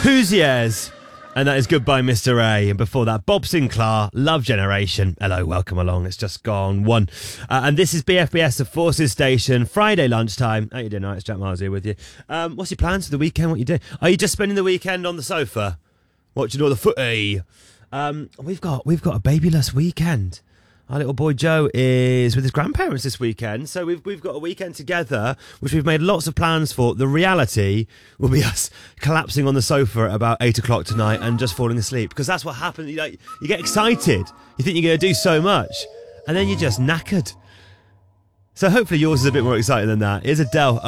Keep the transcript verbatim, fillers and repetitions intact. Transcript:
Hoosiers. And that is Goodbye, Mister A. And before that, Bob Sinclair, Love Generation. Hello, welcome along. It's just gone one. Uh, and this is B F B S, the Forces Station, Friday lunchtime. How you doing? It's Jack Miles here with you. Um, what's your plans for the weekend? What you doing? Are you just spending the weekend on the sofa, watching all the footy? Um, we've got we've got a babyless weekend. Our little boy Joe is with his grandparents this weekend, so we've we've got a weekend together, which we've made lots of plans for. The reality will be us collapsing on the sofa at about eight o'clock tonight and just falling asleep, because that's what happens. You, like, you get excited, you think you're going to do so much, and then you're just knackered. So hopefully yours is a bit more exciting than that. Here's Adele.